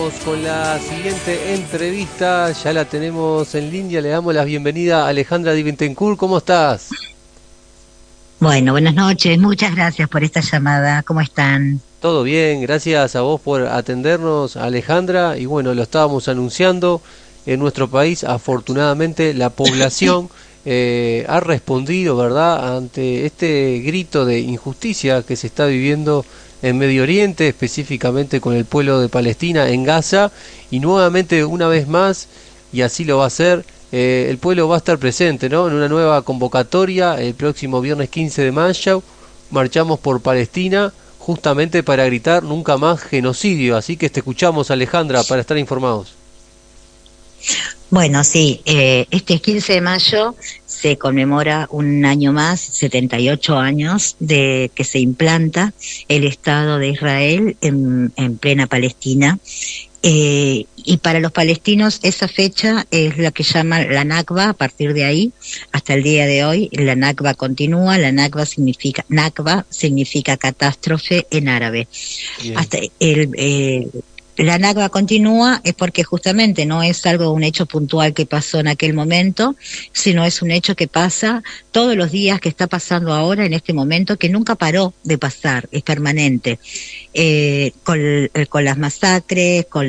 Vamos con la siguiente entrevista, ya la tenemos en línea, le damos la bienvenida a Alejandra Di Bentancur. ¿Cómo estás? Bueno, buenas noches, muchas gracias por esta llamada, ¿cómo están? Todo bien, gracias a vos por atendernos, Alejandra. Y bueno, lo estábamos anunciando, en nuestro país, afortunadamente, la población ha respondido, ¿verdad?, ante este grito de injusticia que se está viviendo en Medio Oriente, específicamente con el pueblo de Palestina en Gaza. Y nuevamente, una vez más, y así lo va a hacer, el pueblo va a estar presente, ¿no?, en una nueva convocatoria el próximo viernes 15 de mayo. Marchamos por Palestina, justamente para gritar nunca más genocidio. Así que te escuchamos, Alejandra, para estar informados. Bueno, sí, este 15 de mayo se conmemora un año más, 78 años, de que se implanta el Estado de Israel en plena Palestina. Y para los palestinos esa fecha es la que llaman la Nakba. A partir de ahí, hasta el día de hoy, la Nakba continúa. La Nakba significa catástrofe en árabe. Bien. Hasta la Nakba continúa es porque justamente no es un hecho puntual que pasó en aquel momento, sino es un hecho que pasa todos los días, que está pasando ahora en este momento, que nunca paró de pasar, es permanente. Con las masacres, con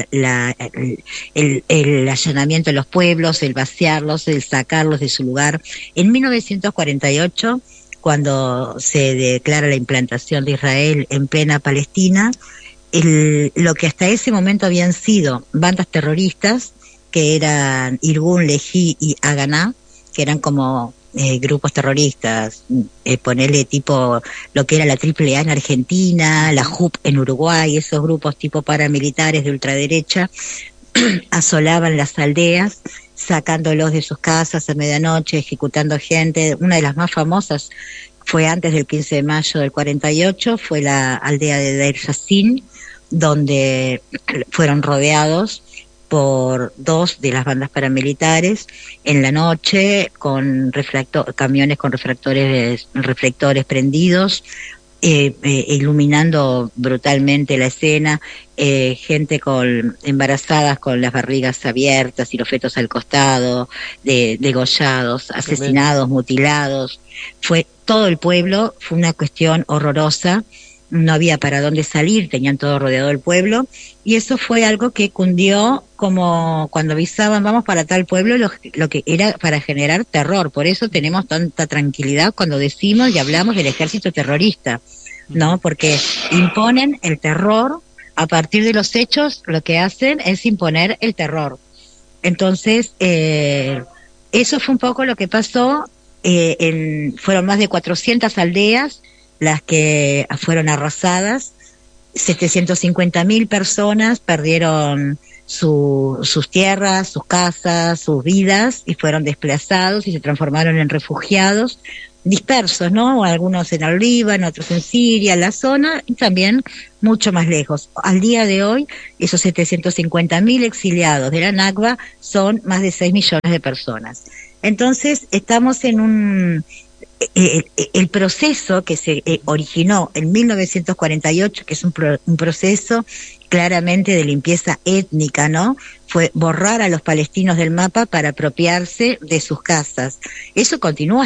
el allanamiento de los pueblos, el vaciarlos, el sacarlos de su lugar. En 1948, cuando se declara la implantación de Israel en plena Palestina, lo que hasta ese momento habían sido bandas terroristas, que eran Irgun, Lehi y Haganá, que eran como grupos terroristas, ponerle tipo lo que era la AAA en Argentina, la JUP en Uruguay, esos grupos tipo paramilitares de ultraderecha, asolaban las aldeas, sacándolos de sus casas a medianoche, ejecutando gente. Una de las más famosas fue antes del 15 de mayo del 48, fue la aldea de Deir Yassin, donde fueron rodeados por dos de las bandas paramilitares en la noche, con camiones con reflectores prendidos, iluminando brutalmente la escena, gente embarazadas con las barrigas abiertas y los fetos al costado, degollados, Tremendo. asesinados, mutilados. Fue todo el pueblo, fue una cuestión horrorosa. No había para dónde salir, tenían todo rodeado el pueblo, y eso fue algo que cundió, como cuando avisaban vamos para tal pueblo, lo que era para generar terror. Por eso tenemos tanta tranquilidad cuando decimos y hablamos del ejército terrorista, ¿no? Porque imponen el terror. A partir de los hechos, lo que hacen es imponer el terror. Entonces, eso fue un poco lo que pasó. Fueron más de 400 aldeas las que fueron arrasadas. 750.000 personas perdieron sus tierras, sus casas, sus vidas, y fueron desplazados y se transformaron en refugiados dispersos, ¿no? Algunos en el Líbano, otros en Siria, la zona, y también mucho más lejos. Al día de hoy, esos 750.000 exiliados de la Nakba son más de 6 millones de personas. Entonces, estamos en el proceso que se originó en 1948, que es un proceso claramente de limpieza étnica, ¿no? Fue borrar a los palestinos del mapa para apropiarse de sus casas. Eso continúa